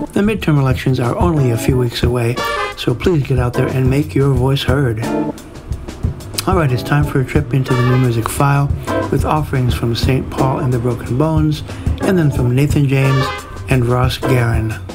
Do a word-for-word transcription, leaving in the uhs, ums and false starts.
The midterm elections are only a few weeks away, so please get out there and make your voice heard. Alright, it's time for a trip into the New Music File with offerings from Saint Paul and the Broken Bones, and then from Nathan James and Ross Guerin.